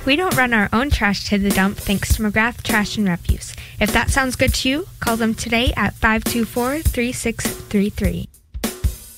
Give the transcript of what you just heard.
We don't run our own trash to the dump thanks to McGrath Trash and Refuse. If that sounds good to you, call them today at 524-3633.